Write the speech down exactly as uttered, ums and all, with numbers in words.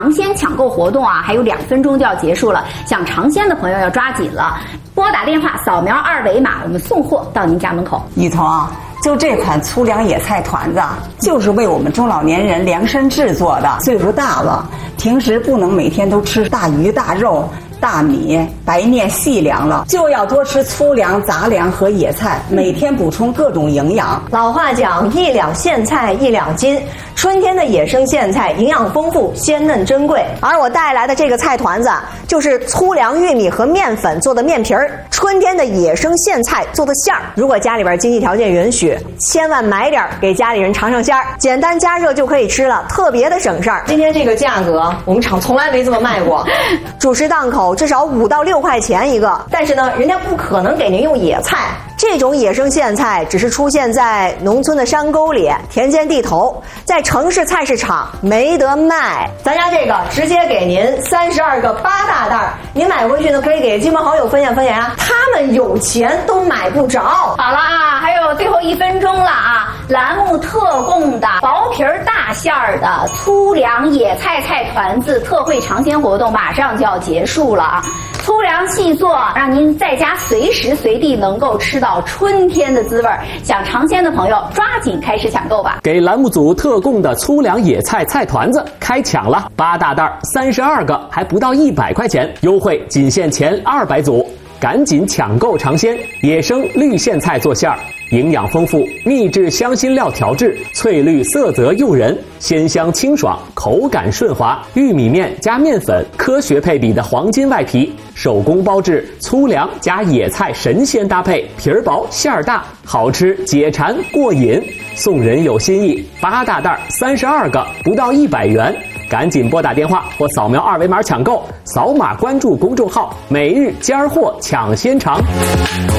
尝鲜抢购活动啊，还有两分钟就要结束了，想尝鲜的朋友要抓紧了，拨打电话扫描二维码，我们送货到您家门口。 雨桐，就这款粗粮野菜团子，就是为我们中老年人量身制作的。岁数大了，平时不能每天都吃大鱼大肉、大米、白面、细粮了，就要多吃粗粮、杂粮和野菜，每天补充各种营养。 老话讲，一两苋菜一两斤。春天的野生苋菜营养丰富，鲜嫩珍贵。而我带来的这个菜团子，就是粗粮、玉米和面粉做的面皮儿，春天的野生苋菜做的馅儿。如果家里边经济条件允许，千万买点给家里人尝尝鲜儿，简单加热就可以吃了，特别的省事儿。今天这个价格，我们厂从来没这么卖过，主食档口至少五到六块钱一个。但是呢，人家不可能给您用野菜。这种野生苋菜只是出现在农村的山沟里、田间地头，在城市菜市场没得卖。咱家这个直接给您三十二个八大袋，您买回去呢可以给亲朋好友分享分享啊，他们有钱都买不着。 好了啊，还有最后一分钟了啊！栏目特供的薄皮儿大馅儿的粗粮野菜菜团子特惠尝鲜活动马上就要结束了啊！粗粮细做，让您在家随时随地能够吃到春天的滋味。想尝鲜的朋友，抓紧开始抢购吧！ 给栏目组特供的粗粮野菜菜团子开抢了，八大袋，三十二个，还不到一百块钱，优惠仅限前二百组，赶紧抢购尝鲜！野生绿苋菜做馅儿。营养丰富，秘制香辛料调制，翠绿色泽诱人，鲜香清爽，口感顺滑。玉米面加面粉，科学配比的黄金外皮，手工包制，粗粮加野菜神仙搭配，皮儿薄馅儿大，好吃解馋过瘾。送人有心意，八大袋三十二个，不到一百元。赶紧拨打电话或扫描二维码抢购，扫码关注公众号“每日尖儿货抢鲜尝”。